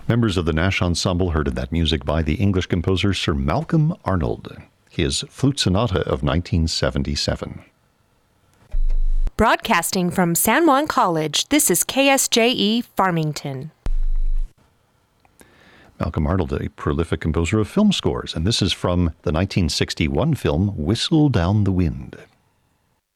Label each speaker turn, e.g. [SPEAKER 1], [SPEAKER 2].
[SPEAKER 1] Members of the Nash Ensemble heard of that music by the English composer Sir Malcolm Arnold, his Flute Sonata of 1977.
[SPEAKER 2] Broadcasting from San Juan College, this is KSJE Farmington.
[SPEAKER 1] Malcolm Arnold, a prolific composer of film scores, and this is from the 1961 film Whistle Down the Wind.